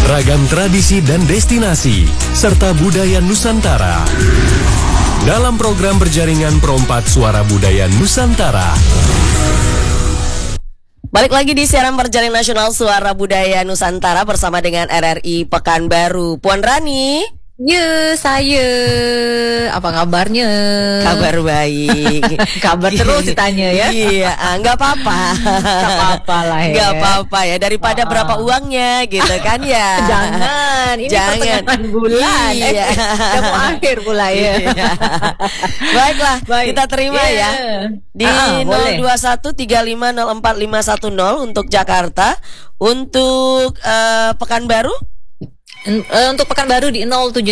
Ragam tradisi dan destinasi, serta budaya Nusantara. Dalam program berjaringan Perompak Suara Budaya Nusantara. Balik lagi di siaran berjaringan nasional Suara Budaya Nusantara bersama dengan RRI Pekanbaru. Puan Rani. Ya, saya. Apa kabarnya? Kabar baik. Kabar terus ditanya ya? Iya, nggak apa-apa. Nggak apa-apa lah ya. Nggak apa-apa ya, daripada berapa uangnya gitu kan ya. Jangan, ini pertengahan bulan. Iya. Udah mau akhir pula ya. Iya. Baiklah, kita terima ya. Di 0213504510 untuk Jakarta. Untuk Pekanbaru? Untuk Pekanbaru di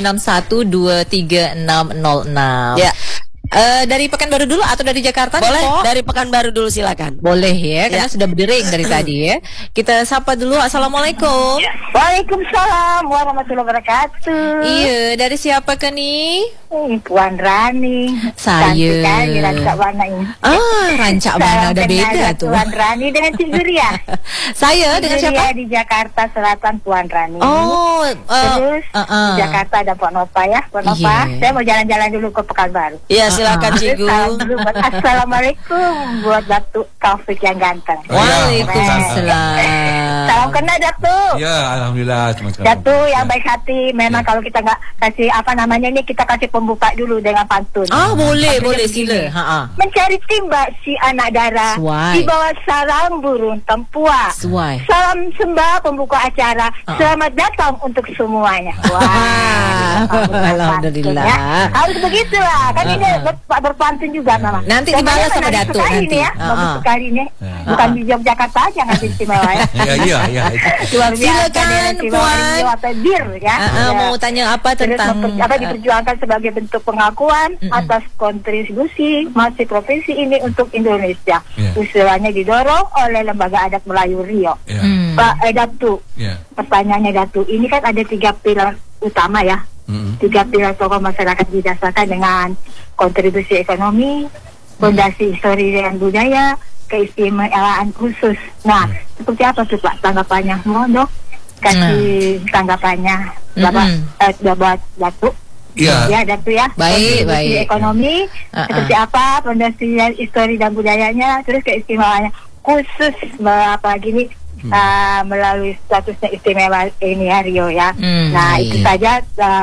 0761236606. Ya. Dari Pekanbaru dulu atau dari Jakarta? Boleh, Niko? dari Pekanbaru dulu silakan. Boleh ya, karena sudah berdering dari tadi ya. Kita sapa dulu. Assalamualaikum. Waalaikumsalam warahmatullahi wabarakatuh. Iya, dari siapa ke nih? Puan Rani. Saya. Cantik kan di Rancak Bana ini. Rancak Bana udah beda tuh. Puan Rani dengan Cik Zuria. Saya dengan siapa? Di Jakarta Selatan, Puan Rani. Terus di Jakarta ada Pak Nova ya. Pak Nova, saya mau jalan-jalan dulu ke Pekanbaru. Iya, silakan Cigu. Assalamualaikum buat Datuk Taufik yang ganteng. Waalaikumsalam. Salam kenal Datuk. Ya, alhamdulillah. Datuk yang baik hati. Memang kalau kita nggak kasih ini kita kasih pembuka dulu dengan pantun. Boleh sila. Mencari timba si anak dara di bawah sarang burung tempua. Salam sembah pembuka acara. Selamat datang untuk semuanya. Wah, alhamdulillah. Ya. Harus begitu lah. Kan ini berpantun juga Mama. Nanti dibalas sama Datuk nanti. Bagus sekali ini. Bukan di Yogyakarta aja nggak istimewa ya. Iya. Silakan Puan. Mau tanya apa tentang diperjuangkan sebagai bentuk pengakuan atas kontribusi masih provinsi ini untuk Indonesia. Usulannya didorong oleh Lembaga Adat Melayu Riau. Pak Datuk, pertanyaannya Datuk, ini kan ada 3 pilar utama ya. 3 pilar tokoh masyarakat didasarkan dengan kontribusi ekonomi, fondasi histori dan budaya, keistimewaan khusus. Nah, seperti apa tuh Pak tanggapannya? Mohon dong kasih tanggapannya Bapak Datuk. Ya, Datuk ya. Baik. Ekonomi seperti apa, fondasi histori dan budayanya, terus keistimewaannya khusus apalagi melalui statusnya istimewa ini ya Rio ya. Itu saja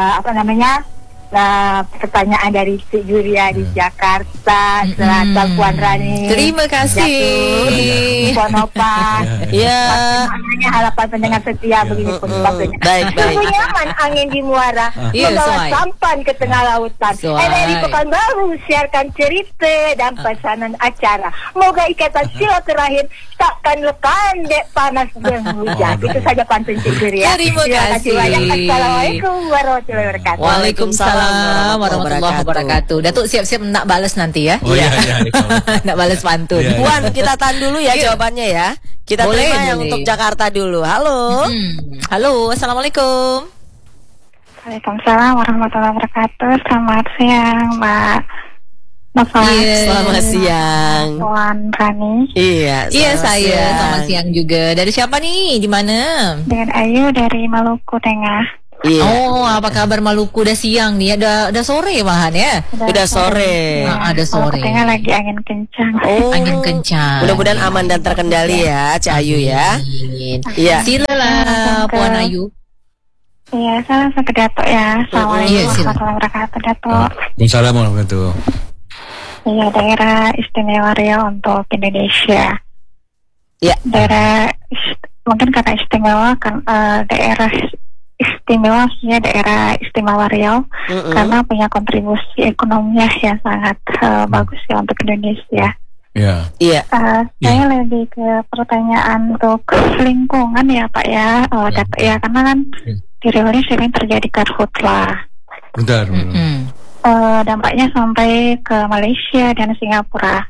pertanyaan dari Cik Juria di Jakarta Selatan, Puan Rani. Terima kasih. Puan Opa. Ya. Harapan pendengar setia begini pun baik. Nyaman angin di muara, membawa sampan ke tengah lautan. RRI Pekanbaru siarkan cerita dan pesanan acara. Moga ikatan silaturahim takkan lekan dek panas dan hujan. Itu saja pantun Cik Juria. Terima kasih. Assalamualaikum warahmatullahi wabarakatuh. Waalaikumsalam warahmatullahi wabarakatuh. Datuk siap-siap nak balas nanti ya. Iya. Nak balas pantun. Puan, kita tahan dulu ya jawabannya ya. Kita terima yang untuk Jakarta dulu. Halo. Halo, assalamualaikum. Waalaikumsalam warahmatullahi wabarakatuh. Selamat siang Mbak Nova. Selamat siang. Puan Rani. Iya, saya. Selamat siang juga. Dari siapa nih? Di mana? Dengan Ayu dari Maluku Tengah. Iya. Apa kabar Maluku? Udah siang nih, udah sore malahan ya. Udah sore. Ada sore. Tengah lagi angin kencang. Angin kencang. Mudah-mudahan aman dan terkendali ya, Cik Ayu ya. Iya. Silalah Puan Ayu. Iya, salam ke Datuk ya. Assalamualaikum warahmatullahi wabarakatuh Datuk. Waalaikumsalam warahmatullahi wabarakatuh. Iya, daerah istimewa Riau untuk Indonesia. Ya. Daerah mungkin karena istimewa kan daerah istimewa maksudnya daerah istimewa Riau karena punya kontribusi ekonominya yang sangat bagus ya untuk Indonesia. Iya. Saya lebih ke pertanyaan untuk lingkungan ya Pak ya, Datuk ya, karena kan di Riau ini sering terjadi karhutlah. Bentar. Dampaknya sampai ke Malaysia dan Singapura.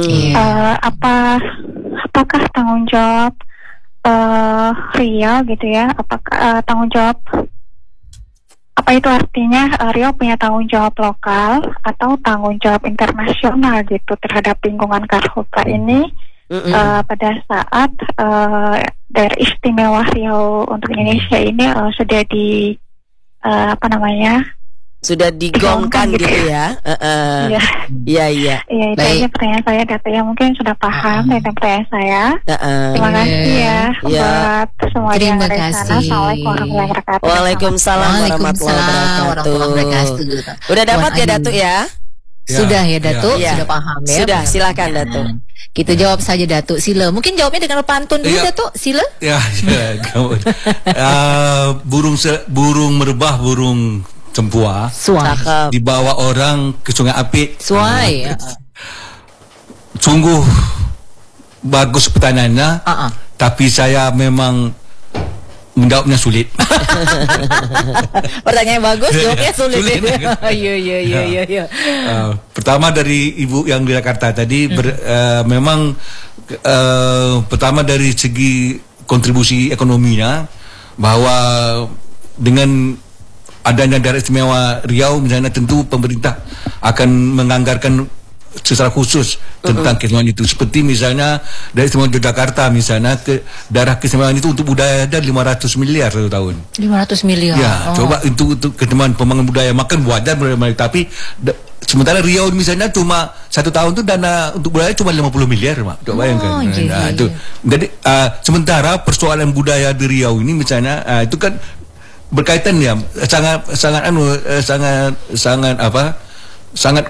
Apakah tanggung jawab Riau gitu ya? Apakah tanggung jawab? Apa itu artinya Riau punya tanggung jawab lokal atau tanggung jawab internasional gitu terhadap lingkungan karhutla ini? pada saat daerah istimewa Riau untuk Indonesia ini sudah sudah digongkan gitu ya. Iya. Itu aja pertanyaan saya, datanya mungkin sudah paham dengan pertanyaan saya. Terima kasih ya buat semua yang ada di sana. Assalamualaikum warahmatullahi wabarakatuh. Waalaikumsalam warahmatullahi wabarakatuh. Udah dapat ya Datuk ya? Sudah ya Datuk, sudah paham ya. Sudah, silakan Datuk. Kita jawab saja Datuk, sila. Mungkin jawabnya dengan pantun dulu Datuk, sila. Burung merebah, burung cempua dibawa orang ke Sungai Apit. Sungguh bagus pertanyaannya, tapi saya memang menjawabnya sulit. Pertanyaan bagus, jawabnya sulit. Iya. Pertama dari Ibu yang di Jakarta tadi, memang pertama dari segi kontribusi ekonominya, bahwa dengan adanya daerah istimewa Riau misalnya, tentu pemerintah akan menganggarkan secara khusus tentang keistimewaan itu. Seperti misalnya daerah istimewa Yogyakarta misalnya, daerah keistimewaan itu untuk budaya ada 500 miliar satu tahun. 500 miliar. Ya, coba untuk keistimewaan pembangunan budaya, makan wajar budaya, tapi sementara Riau misalnya cuma satu tahun itu dana untuk budaya cuma 50 miliar, Mak. Coba bayangkan. Itu. Jadi sementara persoalan budaya di Riau ini misalnya itu kan berkaitan ya sangat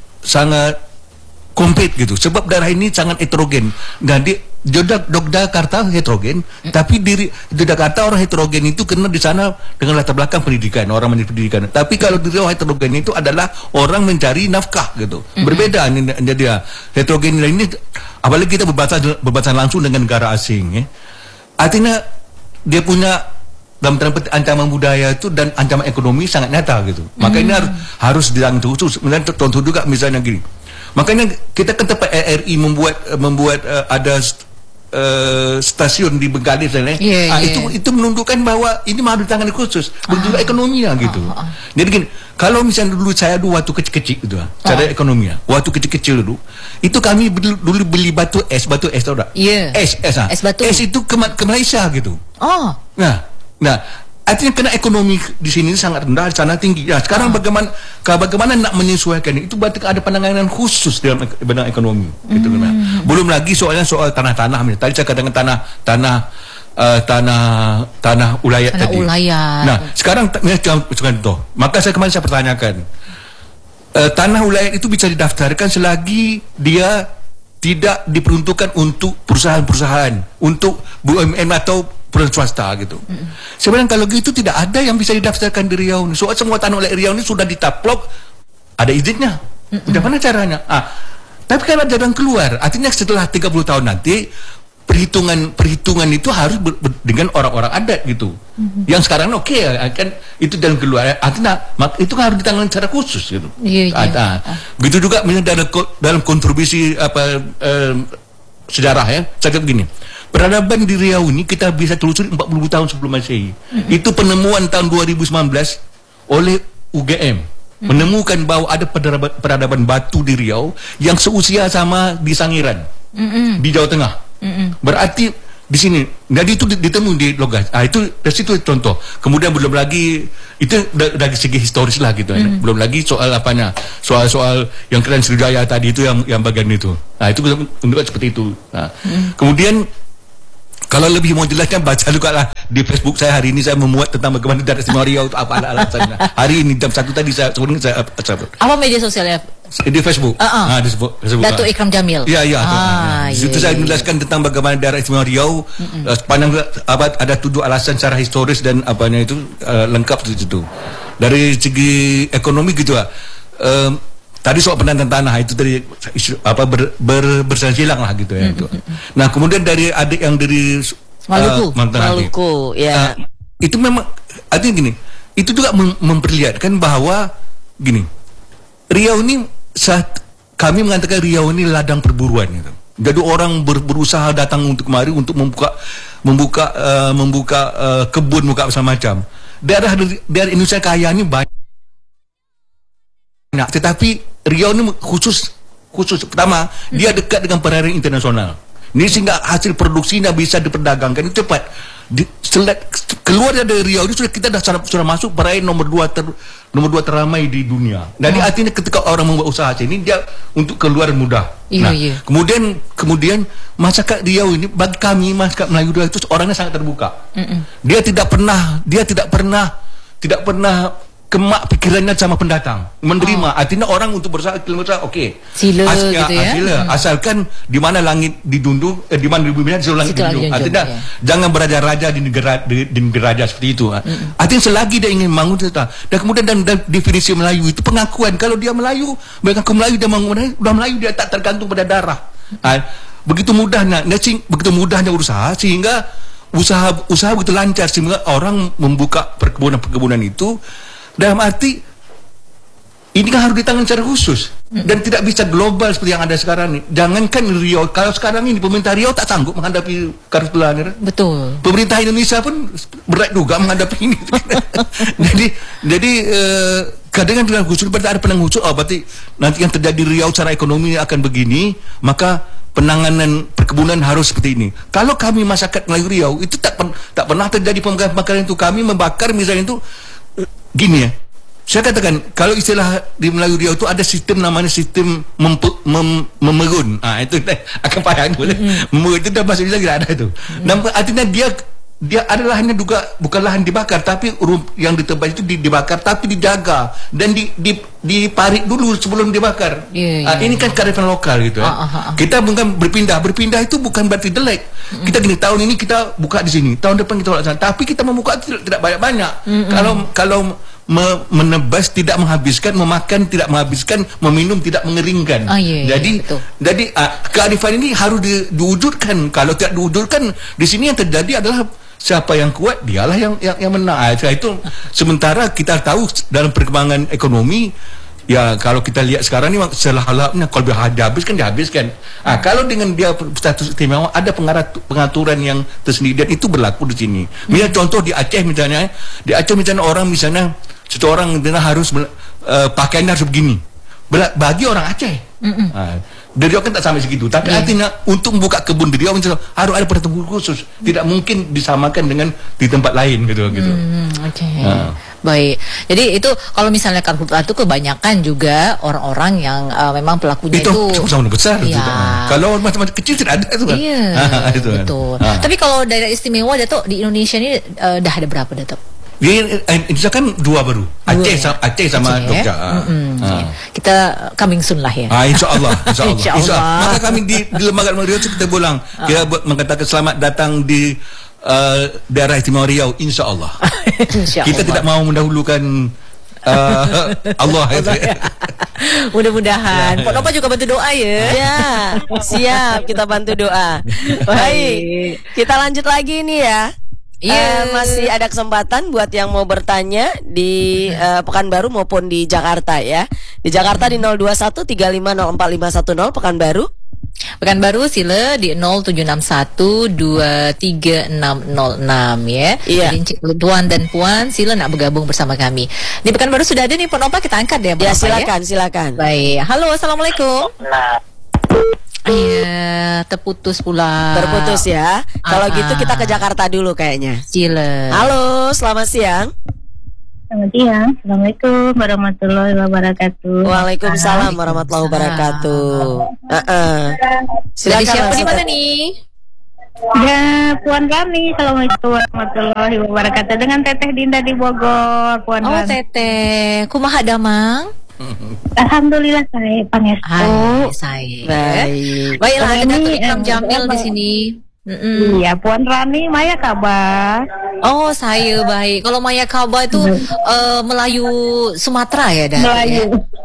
komplit gitu, sebab daerah ini sangat heterogen. Dan di Yogyakarta heterogen, tapi di Yogyakarta orang heterogen itu karena di sana dengan latar belakang pendidikan, orang mencari pendidikan. Tapi kalau di Riau heterogen itu adalah orang mencari nafkah gitu. Berbeda jadi heterogen ini, apalagi kita berbatasan langsung dengan negara asing ya. Artinya dia punya dalam tanda petik ancaman budaya itu dan ancaman ekonomi sangat nyata gitu. Makanya harus ditangani khusus. Misalnya contoh juga misalnya gini. Makanya kita kan tempat RRI membuat ada stasiun di Bengkalis itu menunjukkan bahwa ini harus ditangani khusus. Begitu ekonominya gitu. Jadi gini, kalau misalnya dulu saya waktu kecil-kecil gitu, cara ekonominya, waktu kecil-kecil dulu, itu kami dulu beli batu es tau tak? Es batu. Es itu ke Malaysia gitu. Nah, artinya kena ekonomi di sini sangat rendah, di sana tinggi. Ya, sekarang bagaimana nak menyesuaikan itu, berarti ada penanganan khusus dalam bidang ekonomi. Gitu kan. Belum lagi soal tanah-tanah. Tadi saya katakan tanah ulayat tadi. Nah, sekarang contoh. Maka kemarin saya pertanyakan, tanah ulayat itu bisa didaftarkan selagi dia tidak diperuntukkan untuk perusahaan-perusahaan, untuk BUMN atau perusahaan swasta gitu. Sebenarnya kalau gitu tidak ada yang bisa didaftarkan di Riau. Soal semua tanah oleh Riau ini sudah ditaplok, ada izinnya. Bagaimana caranya? Tapi kalau jalan keluar, artinya setelah 30 tahun nanti perhitungan itu harus dengan orang-orang adat gitu. Yang sekarang kan itu jalan keluar, artinya itu harus ditangani secara khusus gitu. Begitu juga misalnya dalam kontribusi sejarah ya, saya kata begini. Peradaban di Riau ini kita bisa telusuri 40 tahun sebelum Masehi. Itu penemuan tahun 2019 oleh UGM. Menemukan bahwa ada peradaban batu di Riau yang seusia sama di Sangiran, di Jawa Tengah. Berarti di sini, jadi itu ditemui di Logas. Itu dari situ contoh. Kemudian belum lagi itu dari segi historis lah gitu. Belum lagi soal soal yang keren Sriwijaya tadi itu yang bagian itu. Nah itu menunjukkan seperti itu. Nah, kemudian kalau lebih mau jelasnya baca juga lah di Facebook saya. Hari ini saya memuat tentang bagaimana daerah istimewa Riau itu apa alasannya. Hari ini jam 1 tadi saya apa media sosialnya? Di Facebook. Di Facebook. Datuk Ikram Jamil. Iya. Di situ saya menjelaskan tentang bagaimana daerah istimewa Riau. Sepanjang abad ada 7 alasan secara historis dan apanya itu lengkap di situ. Dari segi ekonomi gitu lah. Tadi soal penataan tanah itu dari bersilang lah gitu ya. Nah kemudian dari adik yang dari Maluku, ya. Itu memang artinya gini. Itu juga memperlihatkan bahwa gini, Riau ini kami mengatakan Riau ini ladang perburuan gitu. Jadi orang berusaha datang untuk kemari untuk membuka kebun, membuka segala macam. Daerah Indonesia kaya ini banyak. Tetapi Riau ini khusus pertama dia dekat dengan perairan internasional. Ini sehingga hasil produksinya bisa diperdagangkan itu cepat. Keluar dari Riau ini kita sudah masuk peraih nomor 2 teramai di dunia. Jadi artinya ketika orang membuat usaha sini dia untuk keluar mudah. Kemudian masyarakat Riau ini bagi kami masyarakat Melayu Riau itu orangnya sangat terbuka. Dia tidak pernah kemak pikirannya sama pendatang, menerima. Artinya orang untuk berusaha okey. Sila gitu ya. Sila. Asalkan di mana langit didundung, di mana bumi langit didundung. Artinya jangan beraja-raja di negara raja seperti itu. Artinya selagi dia ingin bangun dan kemudian dan definisi Melayu itu pengakuan kalau dia Melayu, mengaku Melayu dia udah Melayu, dia tak tergantung pada darah. Begitu mudahnya usaha sehingga usaha begitu lancar sehingga orang membuka perkebunan itu. Dalam arti ini kan harus ditangani secara khusus dan tidak bisa global seperti yang ada sekarang ini. Jangankan Riau, kalau sekarang ini pemerintah Riau tak sanggup menghadapi karhutlah. Betul. Pemerintah Indonesia pun berat juga menghadapi ini. jadi kadang dengan khusus berarti ada penanggung khusus. Berarti nanti yang terjadi Riau secara ekonomi akan begini, maka penanganan perkebunan harus seperti ini. Kalau kami masyarakat Melayu Riau itu tak pernah terjadi pembakaran itu. Kami membakar misalnya itu gini ya, saya katakan kalau istilah di Melayu Riau itu ada sistem namanya sistem memerun. Itu akan payah boleh. Memerun itu dah bahasa Indonesia tidak ada itu. Artinya dia ada lahannya juga bukan lahan dibakar, tapi yang ditebas itu dibakar tapi dijaga dan diparik dulu sebelum dibakar. Ini kan kearifan lokal gitu ya. Kita bukan berpindah itu bukan berarti jelek. Kita gini, tahun ini kita buka di sini, tahun depan kita laksanakan, tapi kita membuka tidak banyak-banyak. Kalau menebas tidak menghabiskan, memakan tidak menghabiskan, meminum tidak mengeringkan. Jadi kearifan ini harus diwujudkan. Kalau tidak diwujudkan, di sini yang terjadi adalah siapa yang kuat dialah yang menang. Itu sementara kita tahu dalam perkembangan ekonomi ya, kalau kita lihat sekarang ni selah-halapnya kalau dihabiskan. Kalau dengan dia status istimewa ada pengaturan yang tersendiri dan itu berlaku di sini. Misalnya contoh di Aceh misalnya orang misalnya seseorang harus pakaiannya harus begini. Bagi orang Aceh. Dari Riau kan tak sampai segitu. Tapi artinya untuk membuka kebun di Riau harus ada pertemuan khusus. Tidak mungkin disamakan dengan di tempat lain gitu. Baik. Jadi itu kalau misalnya karhutlah itu kebanyakan juga orang-orang yang memang pelakunya itu sama besar. Kalau macam-macam kecil tidak ada itu kan. Itu betul. Tapi kalau daerah istimewa Datuk di Indonesia ini dah ada berapa Datuk? Di Indonesia kan 2 baru. Aceh sama Jogja. Kita coming soon lah ya. InsyaAllah. Maka kami di Lembaga Riau kita pulang. Kita mengatakan selamat datang di daerah istimewa Riau. InsyaAllah. Kita tidak mau mendahulukan Allah. Mudah-mudahan. Pok Nova juga bantu doa ya. Ya, siap kita bantu doa. Baik, kita lanjut lagi nih ya. Masih ada kesempatan buat yang mau bertanya di Pekanbaru maupun di Jakarta ya. Di Jakarta di 02135045510 Pekanbaru sila di 0761236606 ya. Jadi tuan dan puan sila nak bergabung bersama kami. Di Pekanbaru sudah ada nih Pok Nova, kita angkat ya. Silakan. Baik. Halo, assalamualaikum. Terputus pula. Terputus ya. Kalau gitu kita ke Jakarta dulu kayaknya. Sila. Halo, selamat siang. Selamat siang. Assalamualaikum warahmatullahi wabarakatuh. Waalaikumsalam warahmatullahi wabarakatuh. Silakan. Siapa di mana nih? Ya, Puan Rani. Assalamualaikum warahmatullahi wabarakatuh. Dengan Teteh Dinda di Bogor, Puan Rani. Teteh, kumaha damang? Alhamdulillah saya pangestu. Baiklah, ada Datuk Ikram Jamil di sini. Iya, Puan Rani, Maya kabar? Oh, saya baik. Kalau Maya kabar itu Melayu Sumatera ya, Datuk? Melayu.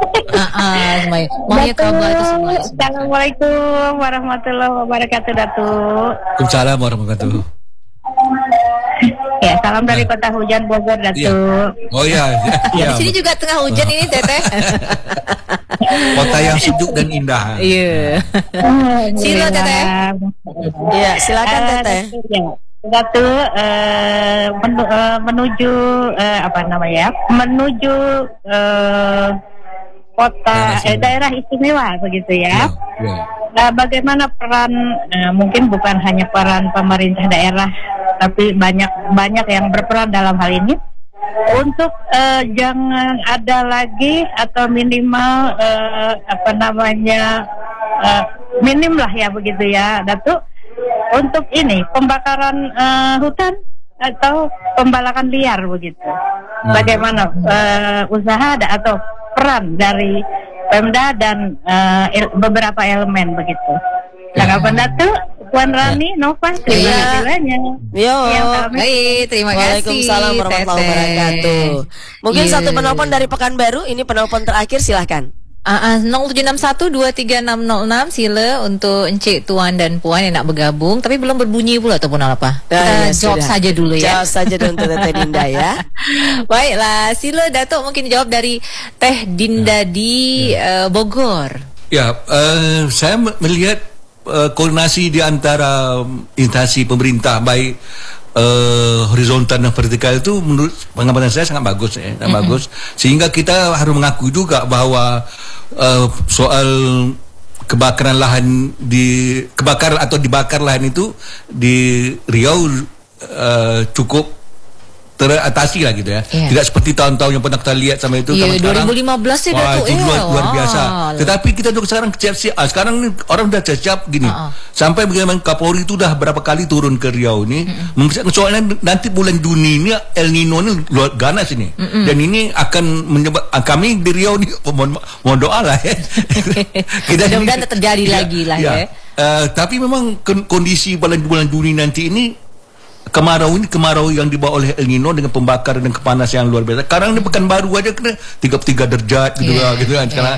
Maya kabar itu Melayu. Assalamualaikum warahmatullahi wabarakatuh, Datuk. Waalaikumsalam warahmatullahi wabarakatuh. Ya, salam dari kota hujan Bogor, Datuk. Oh ya. Di sini juga tengah hujan ini, Teteh. Kota yang sejuk dan indah. Iya. Sila, Teteh. Iya, silakan Teteh. Datuk, menuju menuju kota daerah istimewa begitu ya. bagaimana peran mungkin bukan hanya peran pemerintah daerah, tapi banyak yang berperan dalam hal ini untuk jangan ada lagi atau minimal minim lah ya begitu ya Datuk, untuk ini pembakaran hutan atau pembalakan liar begitu. Bagaimana usaha atau peran dari Pemda dan beberapa elemen begitu. Tanggapan Datuk, Puan Rani, Nova, terima kasih banyak. Yo, baik, terima kasih. Waalaikumsalam warahmatullahi wabarakatuh. Mungkin satu penelpon dari Pekanbaru, ini penelpon terakhir, silahkan. 0761236606 sila untuk Encik Tuan dan Puan yang nak bergabung tapi belum berbunyi pula ataupun apa. Kita jawab saja dulu ya. Jawab saja dulu untuk Teh Dinda ya. Baiklah, sila Datuk mungkin jawab dari Teh Dinda di Bogor. Ya, saya melihat koordinasi di antara instansi pemerintah baik horizontal dan vertikal itu menurut pengamatan saya sangat bagus bagus, sehingga kita harus mengakui juga bahwa soal kebakaran lahan dibakar lahan itu di Riau cukup teratasi lah gitu ya. Tidak seperti tahun-tahun yang pernah kita lihat sama itu. 2015 ya Datuk. Itu luar biasa. Tetapi kita juga sekarang siap-siap. Sekarang ni orang dah siap gini. Sampai bagaimana Kapolri itu dah berapa kali turun ke Riau ni. Soalnya nanti bulan Juni ni El Nino ni luar ganas ini. Dan ini akan menyebab kami di Riau ni mohon doa lah ya. Mudah-mudahan terjadi lagi lah ya. Tapi memang kondisi bulan Juni nanti ini kemarau yang dibawa oleh El Nino dengan pembakaran dan kepanasan yang luar biasa. Sekarang ni Pekanbaru aja kena 33 derajat gitu kan sekarang.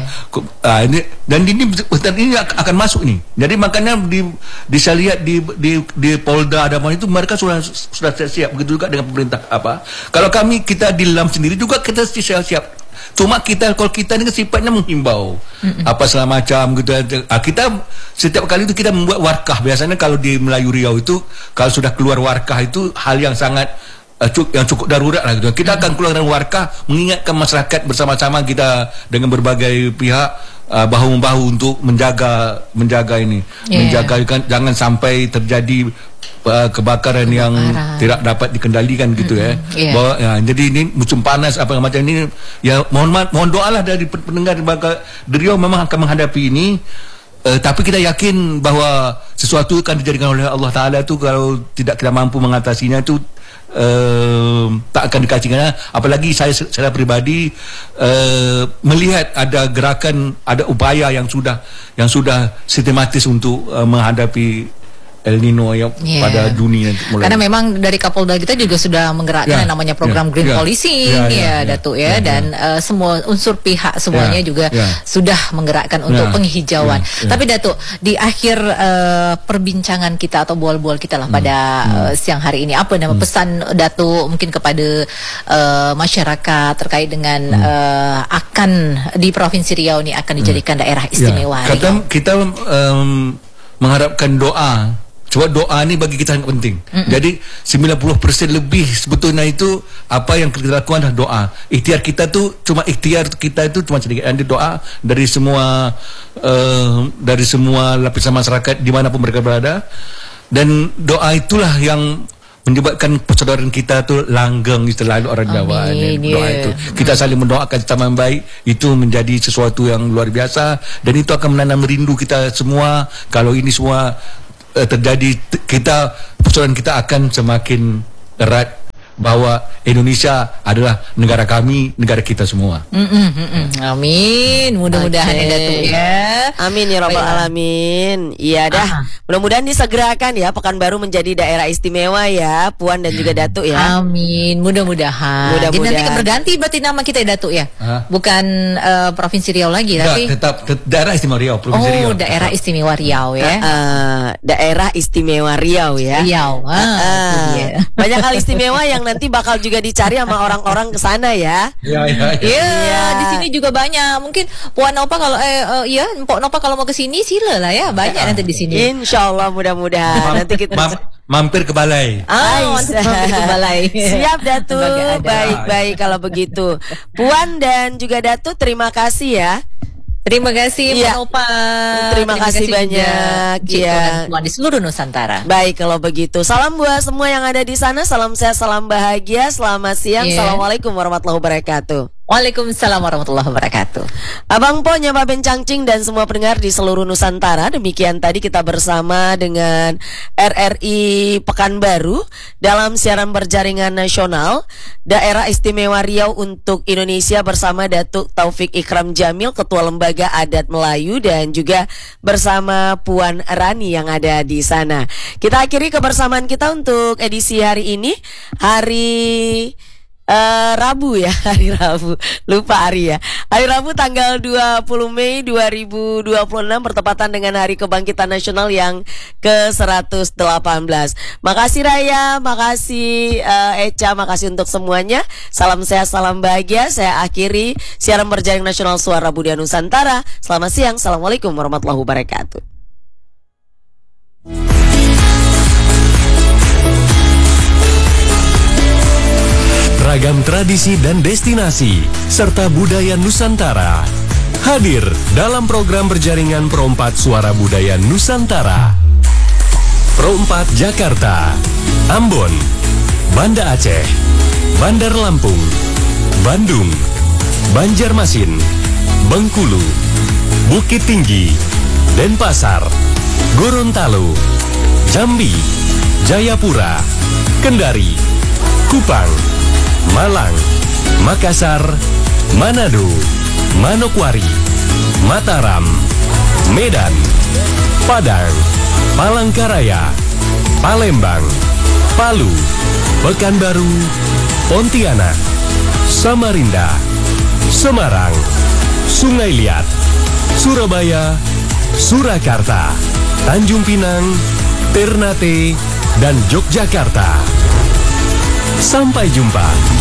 Ini akan masuk ni. Jadi makanya saya lihat di Polda Adaman itu mereka sudah siap begitu juga dengan pemerintah Kalau kita di LAM sendiri juga kita siap. Cuma kalau kita ni sifatnya menghimbau apa segala macam gitu. Kita setiap kali itu kita membuat warkah. Biasanya kalau di Melayu Riau itu kalau sudah keluar warkah itu hal yang sangat yang cukup darurat lah gitu. Kita akan keluarkan warkah mengingatkan masyarakat bersama-sama kita dengan berbagai pihak bahu-membahu untuk menjaga ini, menjaga jangan sampai terjadi kebakaran yang tidak dapat dikendalikan gitu jadi ini musim panas apa macam ini ya, mohon doalah dari pendengar di Riau memang akan menghadapi ini. Tapi kita yakin bahwa sesuatu akan dijadikan oleh Allah Ta'ala itu. Kalau tidak kita mampu mengatasinya itu tak akan dikasihkan. Apalagi saya pribadi melihat ada gerakan, ada upaya yang sudah sistematis untuk menghadapi El Nino yang pada Juni nanti mulai. Karena memang dari Kapolda kita juga sudah menggerakkan namanya program Green Policing Datuk dan semua unsur pihak semuanya juga sudah menggerakkan untuk penghijauan. Tapi Datuk, di akhir perbincangan kita atau bual-bual kita lah pada siang hari ini, apa nama pesan Datuk mungkin kepada masyarakat terkait dengan akan di Provinsi Riau ini akan dijadikan daerah istimewa. Kita mengharapkan doa. Sebab doa ni bagi kita sangat penting. Jadi 90% lebih sebetulnya itu apa yang kita lakukan adalah doa. Ikhtiar kita itu cuma sedikit. Dan doa dari semua lapisan masyarakat di mana pun mereka berada. Dan doa itulah yang menyebabkan persaudaraan kita tu langgeng, istilahnya orang Jawa. Doa itu kita saling mendoakan sama yang baik, itu menjadi sesuatu yang luar biasa. Dan itu akan menanam rindu kita semua. Kalau ini semua terjadi, persaudaraan kita akan semakin erat, bahwa Indonesia adalah negara kami, negara kita semua. Amin. Mudah-mudahan Datuk ya. Amin ya rabbal alamin. Iya dah. Mudah-mudahan disegerakan ya Pekanbaru menjadi daerah istimewa ya, Puan dan juga Datuk ya. Amin. Mudah-mudahan. Jadi nanti berganti berarti nama kita ya Datuk ya. Bukan Provinsi Riau lagi tapi tetap daerah istimewa Riau, Provinsi Riau. Daerah istimewa Riau ya. Daerah istimewa Riau ya. Riau. Banyak hal istimewa yang nanti bakal juga dicari sama orang-orang ke sana ya. Iya, di sini juga banyak. Mungkin Puan Nova kalau Mpok Nova kalau mau ke sini sila lah ya. Banyak nanti di sini. Insyaallah mudah-mudahan nanti kita mampir ke balai. Mampir ke balai. Siap Datuk. Baik-baik kalau begitu. Puan dan juga Datuk terima kasih ya. Terima kasih Mbak Nova. Terima kasih banyak ya. Di seluruh Nusantara. Baik kalau begitu. Salam buat semua yang ada di sana. Salam sehat, salam bahagia. Selamat siang. Assalamualaikum warahmatullahi wabarakatuh. Waalaikumsalam warahmatullahi wabarakatuh. Abang Po, Nyapa Bencangcing dan semua pendengar di seluruh Nusantara. Demikian tadi kita bersama dengan RRI Pekanbaru dalam siaran berjaringan nasional Daerah Istimewa Riau untuk Indonesia bersama Datuk Taufik Ikram Jamil, Ketua Lembaga Adat Melayu, dan juga bersama Puan Rani yang ada di sana. Kita akhiri kebersamaan kita untuk edisi hari ini, hari Rabu ya, hari Rabu. Lupa hari ya. Hari Rabu tanggal 20 Mei 2026 bertepatan dengan Hari Kebangkitan Nasional yang ke-118. Makasih Raya, makasih Echa, makasih untuk semuanya. Salam sehat, salam bahagia. Saya akhiri siaran berjaring nasional Suara Budaya Nusantara. Selamat siang. Assalamualaikum warahmatullahi wabarakatuh. Ragam tradisi dan destinasi serta budaya Nusantara hadir dalam program berjaringan Pro 4 Suara Budaya Nusantara. Pro 4 Jakarta, Ambon, Banda Aceh, Bandar Lampung, Bandung, Banjarmasin, Bengkulu, Bukit Tinggi, Denpasar, Gorontalo, Jambi, Jayapura, Kendari, Kupang, Malang, Makassar, Manado, Manokwari, Mataram, Medan, Padang, Palangkaraya, Palembang, Palu, Pekanbaru, Pontianak, Samarinda, Semarang, Sungai Liat, Surabaya, Surakarta, Tanjung Pinang, Ternate, dan Yogyakarta. Sampai jumpa.